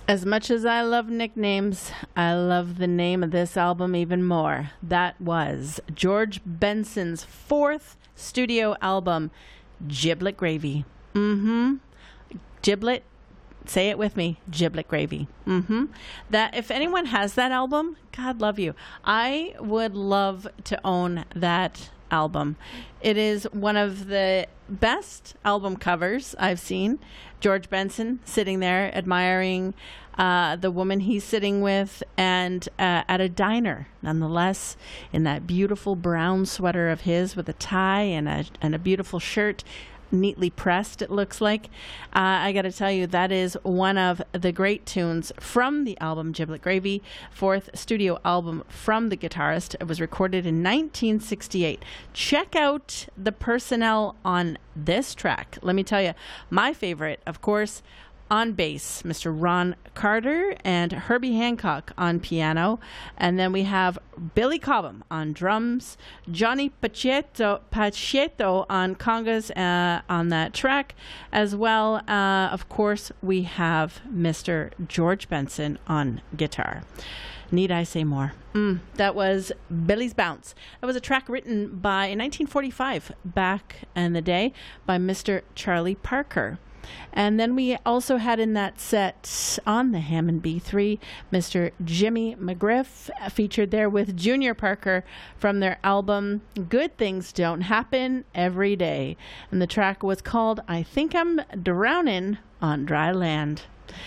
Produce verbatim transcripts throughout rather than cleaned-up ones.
As much as I love nicknames, I love the name of this album even more. That was George Benson's fourth studio album, Giblet Gravy. Mm-hmm. Giblet, say it with me, Giblet Gravy. Mm-hmm. That, if anyone has that album, God love you. I would love to own that album. It is one of the best album covers I've seen. George Benson sitting there admiring uh, the woman he's sitting with, and uh, at a diner, nonetheless, in that beautiful brown sweater of his with a tie and a and a beautiful shirt, neatly pressed, it looks like. Uh, I got to tell you, that is one of the great tunes from the album Giblet Gravy, fourth studio album from the guitarist. It was recorded in nineteen sixty-eight. Check out the personnel on this track. Let me tell you, my favorite, of course, on bass, Mister Ron Carter and Herbie Hancock on piano. And then we have Billy Cobham on drums, Johnny Pacheco, Pacheco on congas uh, on that track. As well, uh, of course, we have Mister George Benson on guitar. Need I say more? Mm, that was Billy's Bounce. That was a track written by, in nineteen forty-five, back in the day, by Mister Charlie Parker. And then we also had in that set on the Hammond B three, Mister Jimmy McGriff, featured there with Junior Parker from their album Good Things Don't Happen Every Day. And the track was called I Think I'm Drownin' on Dry Land.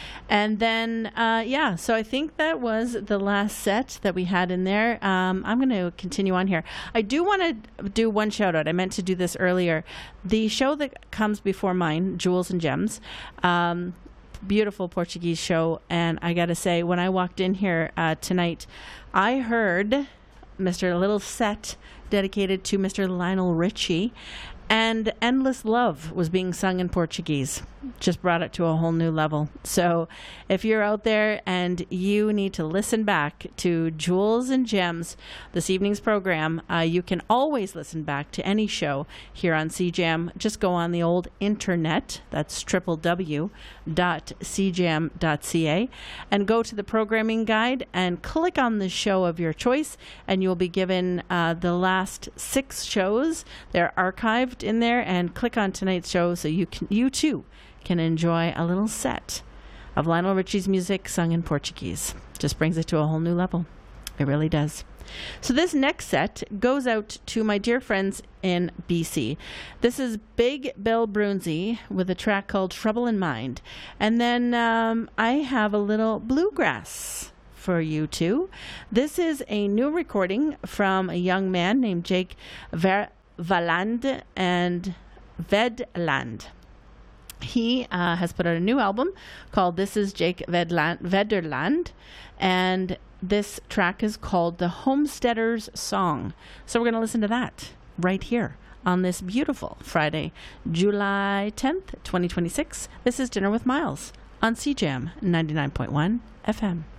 And then, uh, yeah, so I think that was the last set that we had in there. Um, I'm going to continue on here. I do want to do one shout out. I meant to do this earlier. The show that comes before mine, Jewels and Gems, um, beautiful Portuguese show. And I got to say, when I walked in here uh, tonight, I heard Mister Little set dedicated to Mister Lionel Richie. And Endless Love was being sung in Portuguese. Just brought it to a whole new level. So if you're out there and you need to listen back to Jewels and Gems, this evening's program, uh, you can always listen back to any show here on C J A M. Just go on the old internet, that's w w w dot c j a m dot c a, and go to the programming guide and click on the show of your choice, and you'll be given uh, the last six shows. They're archived in there, and click on tonight's show so you can, you too can enjoy a little set of Lionel Richie's music sung in Portuguese. Just brings it to a whole new level. It really does. So this next set goes out to my dear friends in B C. This is Big Bill Brunzi with a track called Trouble in Mind. And then um, I have a little bluegrass for you too. This is a new recording from a young man named Jake Ver Valand and Vedland. He uh, has put out a new album called This is Jake Vedland, Vederland, and this track is called The Homesteader's Song. So we're going to listen to that right here on this beautiful Friday, July tenth, twenty twenty-six. This is Dinner with Miles on C J A M ninety-nine point one F M.